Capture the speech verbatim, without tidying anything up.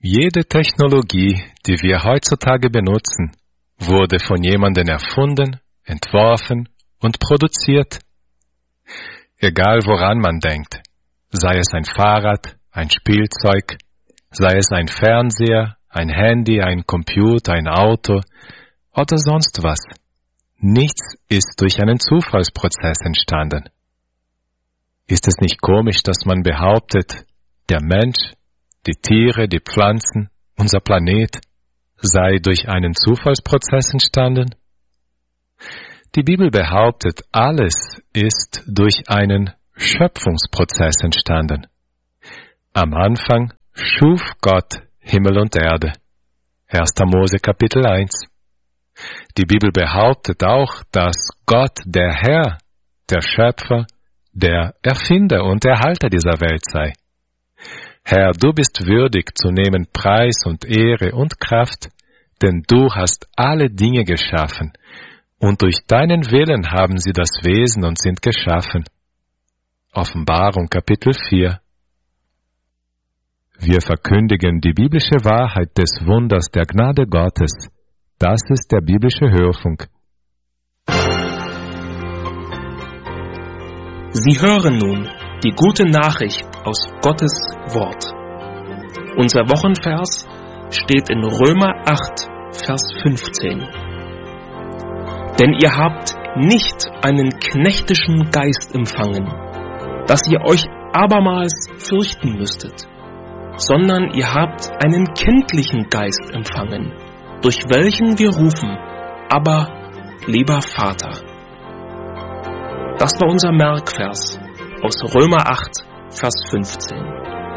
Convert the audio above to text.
Jede Technologie, die wir heutzutage benutzen, wurde von jemandem erfunden, entworfen und produziert. Egal woran man denkt, sei es ein Fahrrad, ein Spielzeug, sei es ein Fernseher, ein Handy, ein Computer, ein Auto oder sonst was. Nichts ist durch einen Zufallsprozess entstanden. Ist es nicht komisch, dass man behauptet, der Mensch, die Tiere, die Pflanzen, unser Planet sei durch einen Zufallsprozess entstanden? Die Bibel behauptet, alles ist durch einen Schöpfungsprozess entstanden. Am Anfang schuf Gott Himmel und Erde. erster Mose Kapitel eins. Die Bibel behauptet auch, dass Gott der Herr, der Schöpfer, der Erfinder und Erhalter dieser Welt sei. Herr, du bist würdig zu nehmen Preis und Ehre und Kraft, denn du hast alle Dinge geschaffen, und durch deinen Willen haben sie das Wesen und sind geschaffen. Offenbarung Kapitel vier. Wir verkündigen die biblische Wahrheit des Wunders der Gnade Gottes. Das ist der biblische Hörfunk. Sie hören nun die gute Nachricht aus Gottes Wort. Unser Wochenvers steht in Römer acht, Vers fünfzehn. Denn ihr habt nicht einen knechtischen Geist empfangen, dass ihr euch abermals fürchten müsstet, sondern ihr habt einen kindlichen Geist empfangen, durch welchen wir rufen, aber lieber Vater. Das war unser Merkvers aus Römer acht, Vers fünfzehn.